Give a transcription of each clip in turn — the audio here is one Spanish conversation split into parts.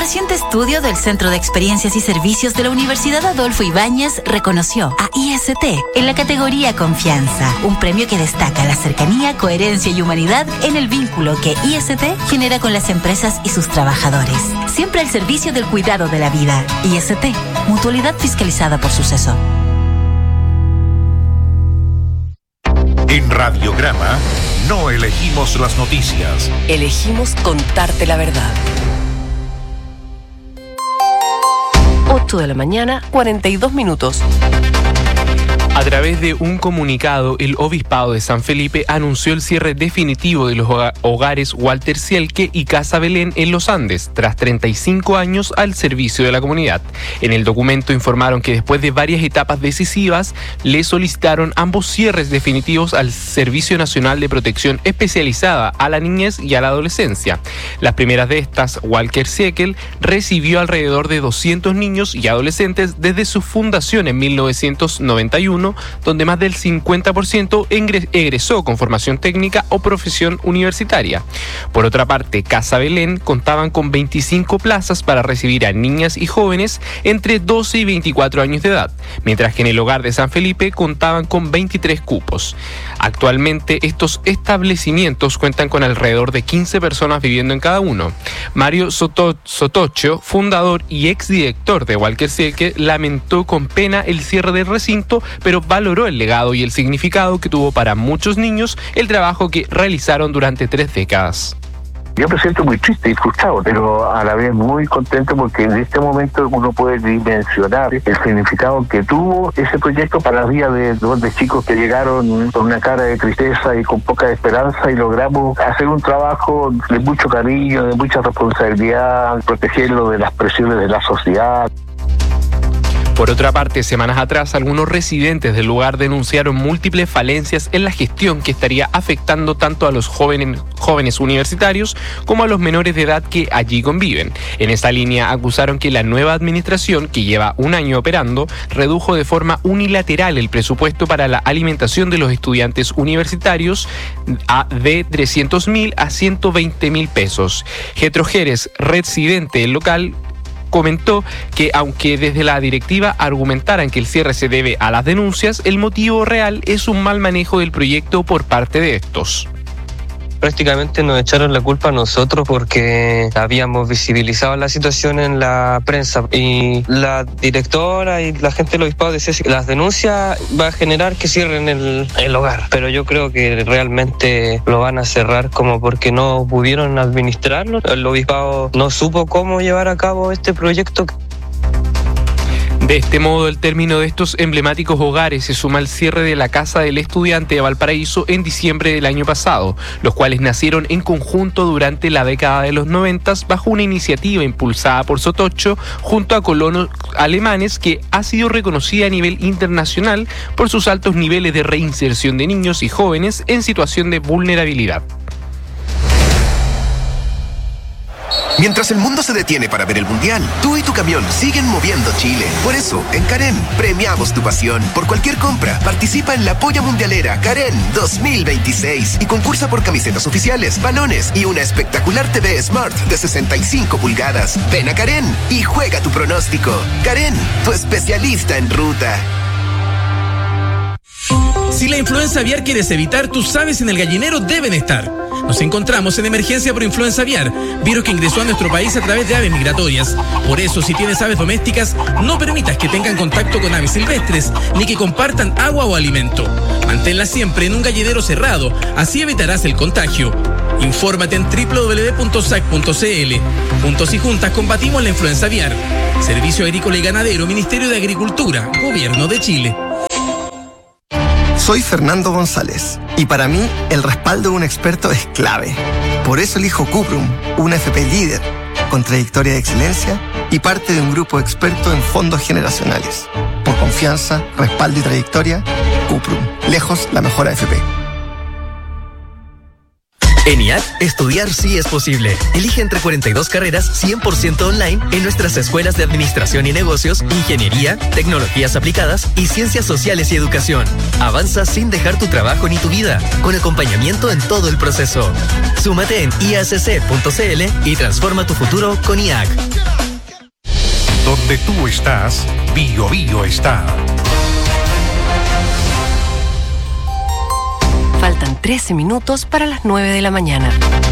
reciente estudio del Centro de Experiencias y Servicios de la Universidad Adolfo Ibáñez reconoció a IST en la categoría Confianza, un premio que destaca la cercanía, coherencia y humanidad en el vínculo que IST genera con las empresas y sus trabajadores. Siempre al servicio del cuidado de la vida. IST, mutualidad fiscalizada por Suceso. En Radiograma no elegimos las noticias. Elegimos contarte la verdad. 8 de la mañana, 42 minutos. A través de un comunicado, el Obispado de San Felipe anunció el cierre definitivo de los hogares Walter Sielke y Casa Belén en Los Andes, tras 35 años al servicio de la comunidad. En el documento informaron que después de varias etapas decisivas, le solicitaron ambos cierres definitivos al Servicio Nacional de Protección Especializada a la Niñez y a la Adolescencia. Las primeras de estas, Walker Sielke, recibió alrededor de 200 niños y adolescentes desde su fundación en 1991, donde más del 50% egresó con formación técnica o profesión universitaria. Por otra parte, Casa Belén contaban con 25 plazas para recibir a niñas y jóvenes entre 12 y 24 años de edad, mientras que en el hogar de San Felipe contaban con 23 cupos. Actualmente, estos establecimientos cuentan con alrededor de 15 personas viviendo en cada uno. Mario Sotocho, fundador y exdirector de Walker Sielke, lamentó con pena el cierre del recinto, pero valoró el legado y el significado que tuvo para muchos niños el trabajo que realizaron durante 3 décadas. Yo me siento muy triste y frustrado, pero a la vez muy contento porque en este momento uno puede dimensionar el significado que tuvo ese proyecto para la vida de dos chicos que llegaron con una cara de tristeza y con poca esperanza, y logramos hacer un trabajo de mucho cariño, de mucha responsabilidad, protegerlo de las presiones de la sociedad. Por otra parte, semanas atrás, algunos residentes del lugar denunciaron múltiples falencias en la gestión que estaría afectando tanto a los jóvenes universitarios como a los menores de edad que allí conviven. En esta línea acusaron que la nueva administración, que lleva un año operando, redujo de forma unilateral el presupuesto para la alimentación de los estudiantes universitarios de 300.000 a 120.000 pesos. Getro Jerez, residente del local, comentó que aunque desde la directiva argumentaran que el cierre se debe a las denuncias, el motivo real es un mal manejo del proyecto por parte de estos. Prácticamente nos echaron la culpa a nosotros porque habíamos visibilizado la situación en la prensa, y la directora y la gente del obispado decía que las denuncias va a generar que cierren el hogar, pero yo creo que realmente lo van a cerrar como porque no pudieron administrarlo. El obispado no supo cómo llevar a cabo este proyecto. De este modo, el término de estos emblemáticos hogares se suma al cierre de la Casa del Estudiante de Valparaíso en diciembre del año pasado, los cuales nacieron en conjunto durante la década de los 90 bajo una iniciativa impulsada por Sotocho junto a colonos alemanes, que ha sido reconocida a nivel internacional por sus altos niveles de reinserción de niños y jóvenes en situación de vulnerabilidad. Mientras el mundo se detiene para ver el Mundial, tú y tu camión siguen moviendo Chile. Por eso, en Carén, premiamos tu pasión. Por cualquier compra, participa en la Polla Mundialera Carén 2026 y concursa por camisetas oficiales, balones y una espectacular TV Smart de 65 pulgadas. Ven a Carén y juega tu pronóstico. Carén, tu especialista en ruta. Si la influenza aviar quieres evitar, tus aves en el gallinero deben estar. Nos encontramos en emergencia por influenza aviar, virus que ingresó a nuestro país a través de aves migratorias. Por eso, si tienes aves domésticas, no permitas que tengan contacto con aves silvestres, ni que compartan agua o alimento. Manténlas siempre en un gallinero cerrado, así evitarás el contagio. Infórmate en www.sac.cl. Juntos y juntas combatimos la influenza aviar. Servicio Agrícola y Ganadero, Ministerio de Agricultura, Gobierno de Chile. Soy Fernando González y para mí el respaldo de un experto es clave. Por eso elijo Cuprum, una FP líder, con trayectoria de excelencia y parte de un grupo experto en fondos generacionales. Por confianza, respaldo y trayectoria, Cuprum, lejos la mejor AFP. En IAC, estudiar sí es posible. Elige entre 42 carreras 100% online en nuestras escuelas de Administración y Negocios, Ingeniería, Tecnologías Aplicadas y Ciencias Sociales y Educación. Avanza sin dejar tu trabajo ni tu vida, con acompañamiento en todo el proceso. Súmate en iacc.cl y transforma tu futuro con IAC. Donde tú estás, BioBio está. Faltan 13 minutos para las 9 de la mañana.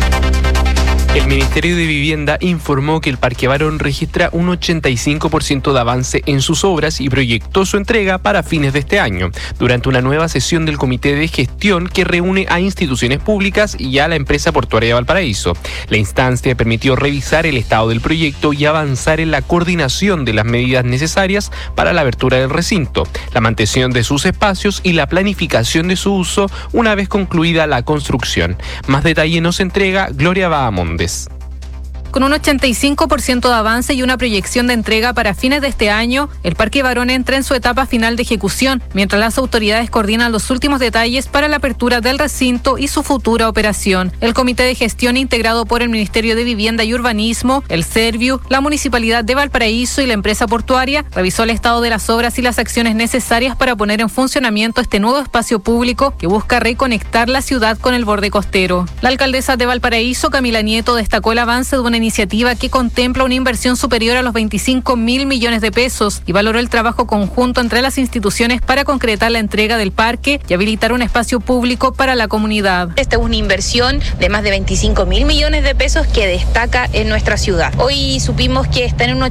El Ministerio de Vivienda informó que el Parque Barón registra un 85% de avance en sus obras y proyectó su entrega para fines de este año, durante una nueva sesión del Comité de Gestión que reúne a instituciones públicas y a la empresa portuaria de Valparaíso. La instancia permitió revisar el estado del proyecto y avanzar en la coordinación de las medidas necesarias para la apertura del recinto, la mantención de sus espacios y la planificación de su uso una vez concluida la construcción. Más detalle nos entrega Gloria Bahamondes. Con un 85% de avance y una proyección de entrega para fines de este año, el Parque Barón entra en su etapa final de ejecución, mientras las autoridades coordinan los últimos detalles para la apertura del recinto y su futura operación. El Comité de Gestión, integrado por el Ministerio de Vivienda y Urbanismo, el Serviu, la Municipalidad de Valparaíso y la empresa portuaria, revisó el estado de las obras y las acciones necesarias para poner en funcionamiento este nuevo espacio público que busca reconectar la ciudad con el borde costero. La alcaldesa de Valparaíso, Camila Nieto, destacó el avance de una iniciativa que contempla una inversión superior a los 25.000 millones de pesos y valoró el trabajo conjunto entre las instituciones para concretar la entrega del parque y habilitar un espacio público para la comunidad. Esta es una inversión de más de 25.000 millones de pesos que destaca en nuestra ciudad. Hoy supimos que está en un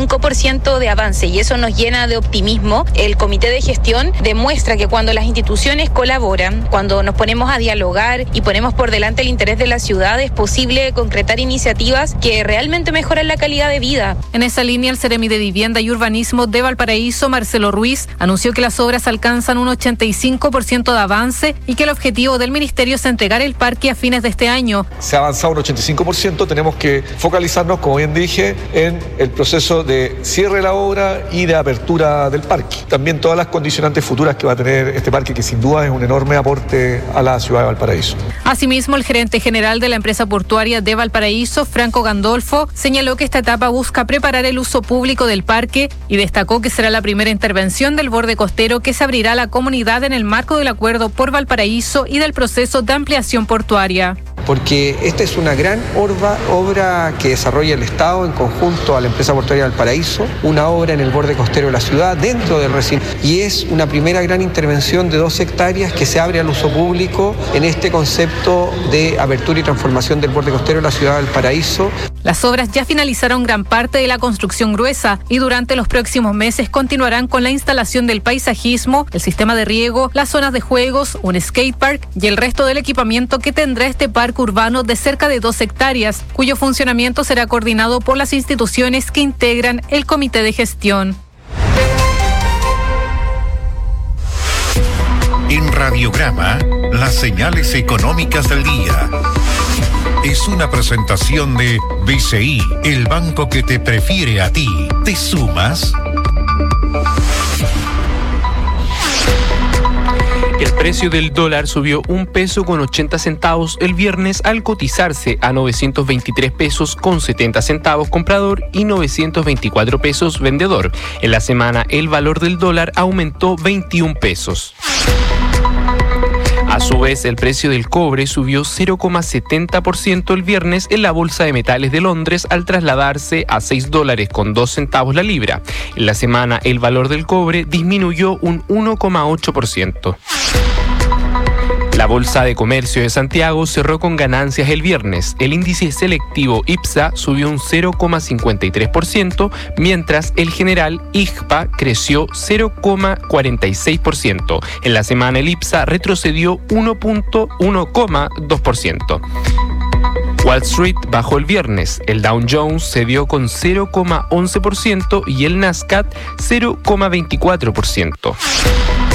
85% de avance y eso nos llena de optimismo. El Comité de Gestión demuestra que cuando las instituciones colaboran, cuando nos ponemos a dialogar y ponemos por delante el interés de la ciudad, es posible concretar iniciativas que realmente mejoran la calidad de vida. En esa línea, el Seremi de Vivienda y Urbanismo de Valparaíso, Marcelo Ruiz, anunció que las obras alcanzan un 85% de avance y que el objetivo del ministerio es entregar el parque a fines de este año. Se ha avanzado un 85%, tenemos que focalizarnos, como bien dije, en el proceso de cierre de la obra y de apertura del parque. También todas las condicionantes futuras que va a tener este parque, que sin duda es un enorme aporte a la ciudad de Valparaíso. Asimismo, el gerente general de la empresa portuaria de Valparaíso, Franco Gandolfo, señaló que esta etapa busca preparar el uso público del parque y destacó que será la primera intervención del borde costero que se abrirá a la comunidad en el marco del acuerdo por Valparaíso y del proceso de ampliación portuaria. Porque esta es una gran obra que desarrolla el Estado en conjunto a la empresa portuaria de Valparaíso, una obra en el borde costero de la ciudad, dentro del recinto, y es una primera gran intervención de 2 hectáreas que se abre al uso público en este concepto de apertura y transformación del borde costero de la ciudad de Valparaíso. Las obras ya finalizaron gran parte de la construcción gruesa y durante los próximos meses continuarán con la instalación del paisajismo, el sistema de riego, las zonas de juegos, un skatepark y el resto del equipamiento que tendrá este parque urbano de cerca de 2 hectáreas, cuyo funcionamiento será coordinado por las instituciones que integran el Comité de Gestión. En Radiograma, las señales económicas del día. Es una presentación de BCI, el banco que te prefiere a ti. ¿Te sumas? El precio del dólar subió 1 peso con 80 centavos el viernes al cotizarse a 923 pesos con 70 centavos comprador y 924 pesos vendedor. En la semana el valor del dólar aumentó 21 pesos. A su vez, el precio del cobre subió 0,70% el viernes en la Bolsa de Metales de Londres al trasladarse a $6.02 la libra. En la semana, el valor del cobre disminuyó un 1,8%. La Bolsa de Comercio de Santiago cerró con ganancias el viernes. El índice selectivo IPSA subió un 0,53%, mientras el general IGPA creció 0,46%. En la semana el IPSA retrocedió 1,2%. Wall Street bajó el viernes. El Dow Jones cedió con 0,11% y el Nasdaq 0,24%.